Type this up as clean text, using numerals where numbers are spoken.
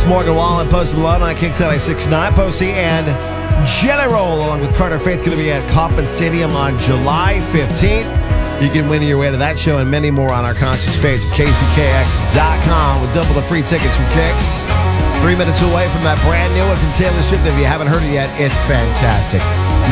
It's Morgan Wallen, Post Malone on Kicks 96.9. Posty and General, along with Carter Faith, going to be at Kauffman Stadium on July 15th. You can win your way to that show and many more on our concerts page at kckx.com with double the free tickets from Kicks. 3 minutes away from that brand new one from Taylor Swift. If you haven't heard it yet, it's fantastic.